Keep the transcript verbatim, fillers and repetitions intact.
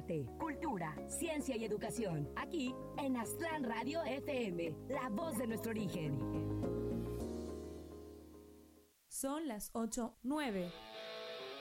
arte, cultura, ciencia y educación. Aquí en Aztlán Radio F M, la voz de nuestro origen. Son las ocho nueve.